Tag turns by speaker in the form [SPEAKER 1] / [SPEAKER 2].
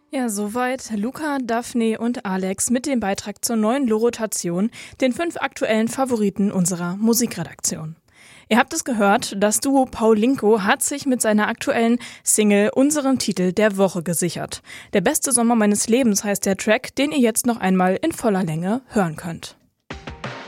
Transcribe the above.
[SPEAKER 1] Ja, soweit Luca, Daphne und Alex mit dem Beitrag zur neuen Lorotation, den 5 aktuellen Favoriten unserer Musikredaktion. Ihr habt es gehört, das Duo Paulinko hat sich mit seiner aktuellen Single unseren Titel der Woche gesichert. Der beste Sommer meines Lebens heißt der Track, den ihr jetzt noch einmal in voller Länge hören könnt.